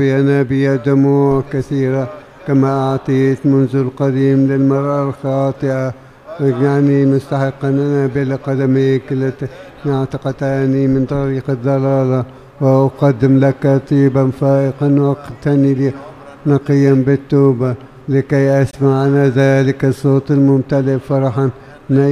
بي أنا بي دموع كثيرة كما أعطيت منذ القديم للمرأة الخاطئة، واجعلني مستحقا أنا بقدميك التي اعتقتني من طريق الضلالة، وأقدم لك طيبا فائقا واقتني لي نقيا بالتوبة، لكي أسمع أنا ذلك الصوت الممتلئ فرحا